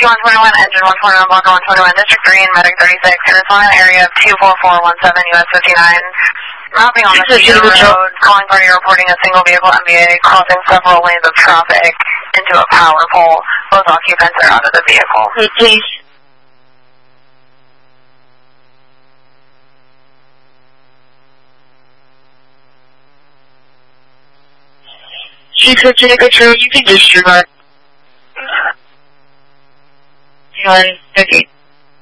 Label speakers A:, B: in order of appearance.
A: Whiskey 121, engine 121, Blanco 121, District 3 and Medic 36. You're responding in an area of 24417 US 59. Mapping on the Cedar Road, calling party reporting a single vehicle MVA crossing several lanes of traffic into a power pole. Both occupants are out of the vehicle.
B: Please. Chief, take control. You can disregard. 1:50.